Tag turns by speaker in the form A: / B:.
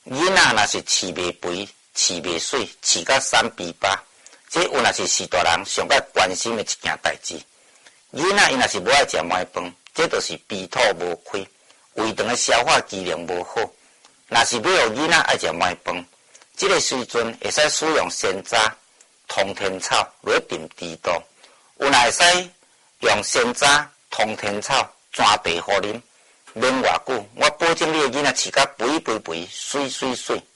A: 囡仔若是饲袂肥、饲袂水、饲甲3比8，这有若是大人上较关心的一件代志。囡仔伊若是无爱食糜饭，这就是鼻吐无开，胃肠的消化机能无好。若是要互囡仔爱食糜饭，这个时阵会使使用鲜渣、通天草来炖猪肚，有若会使用鲜渣、通天草转茶互啉，免偌久，我保证你的囡仔饲甲肥肥肥、水水水。